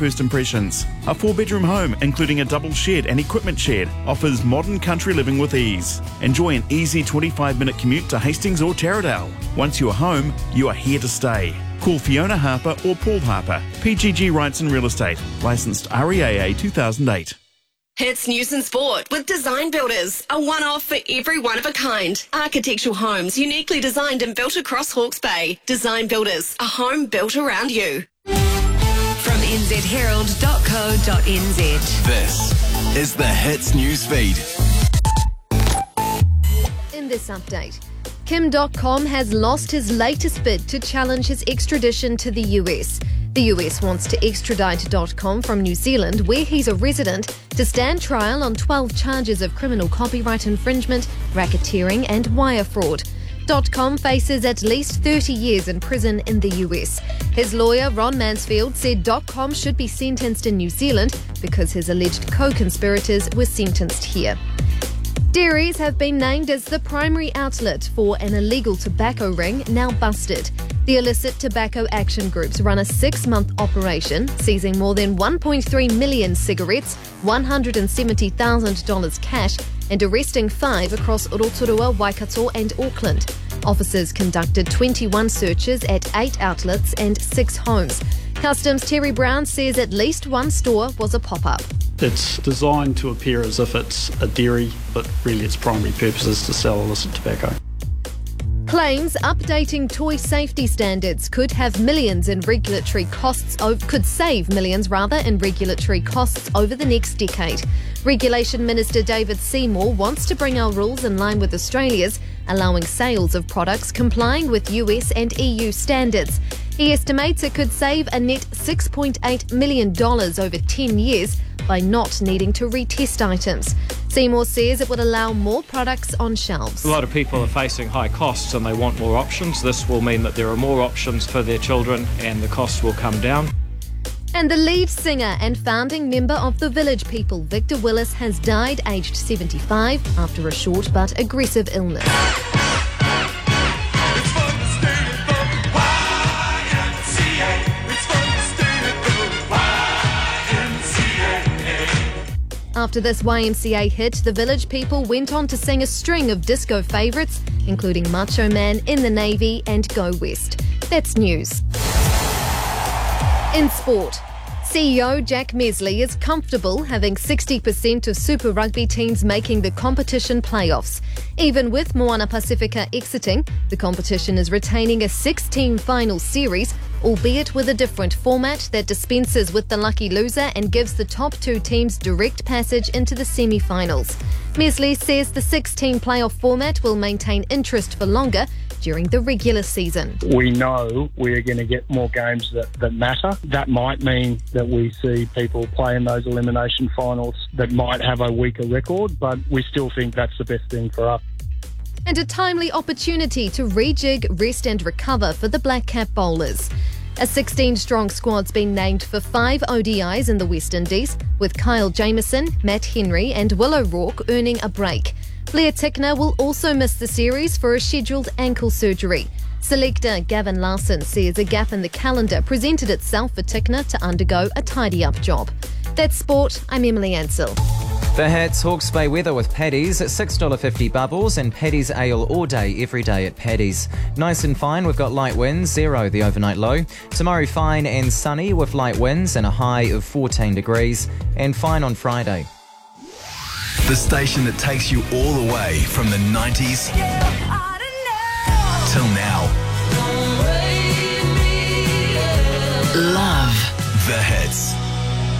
first impressions. A 4-bedroom home, including a double shed and equipment shed, offers modern country living with ease. Enjoy an easy 25-minute commute to Hastings or Taradale. Once you're home, you are here to stay. Call Fiona Harper or Paul Harper, PGG Rights and Real Estate, licensed REAA 2008. Hits News and Sport with Design Builders, a one-off for every one-of-a-kind. Architectural homes uniquely designed and built across Hawke's Bay. Design Builders, a home built around you. From nzherald.co.nz. This is the Hits News Feed. In this update, Kim.com has lost his latest bid to challenge his extradition to the US. The US wants to extradite .com from New Zealand, where he's a resident, to stand trial on 12 charges of criminal copyright infringement, racketeering and wire fraud. .com faces at least 30 years in prison in the US. His lawyer, Ron Mansfield, said .com should be sentenced in New Zealand because his alleged co-conspirators were sentenced here. Dairies have been named as the primary outlet for an illegal tobacco ring now busted. The Illicit Tobacco Action Groups run a 6-month operation, seizing more than 1.3 million cigarettes, $170,000 cash, and arresting 5 across Rotorua, Waikato and Auckland. Officers conducted 21 searches at 8 outlets and 6 homes. Customs Terry Brown says at least one store was a pop-up. It's designed to appear as if it's a dairy, but really its primary purpose is to sell illicit tobacco. Claims updating toy safety standards could save millions in regulatory costs over the next decade. Regulation Minister David Seymour wants to bring our rules in line with Australia's, allowing sales of products complying with US and EU standards. He estimates it could save a net $6.8 million over 10 years by not needing to retest items. Seymour says it would allow more products on shelves. A lot of people are facing high costs and they want more options. This will mean that there are more options for their children and the costs will come down. And the lead singer and founding member of the Village People, Victor Willis, has died aged 75 after a short but aggressive illness. After this YMCA hit, the Village People went on to sing a string of disco favourites, including Macho Man, In the Navy and Go West. That's news. In sport, CEO Jack Mesley is comfortable having 60% of Super Rugby teams making the competition playoffs. Even with Moana Pacifica exiting, the competition is retaining a 6-team final series, albeit with a different format that dispenses with the lucky loser and gives the top 2 teams direct passage into the semi-finals. Mesley says the 6-team playoff format will maintain interest for longer during the regular season. We know we're going to get more games that matter. That might mean that we see people play in those elimination finals that might have a weaker record, but we still think that's the best thing for us. And a timely opportunity to rejig, rest and recover for the Black Cap bowlers. A 16-strong squad's been named for 5 ODIs in the West Indies, with Kyle Jamieson, Matt Henry and Will O'Rourke earning a break. Blair Tickner will also miss the series for a scheduled ankle surgery. Selector Gavin Larson says a gap in the calendar presented itself for Tickner to undergo a tidy-up job. That's sport. I'm Emily Ansell. The Hits Hawke's Bay weather with Paddy's at $6.50 bubbles and Paddy's ale all day, every day at Paddy's. Nice and fine, we've got light winds, 0 the overnight low. Tomorrow fine and sunny with light winds and a high of 14 degrees. And fine on Friday. The station that takes you all the way from the 90s till now. Love the Hits.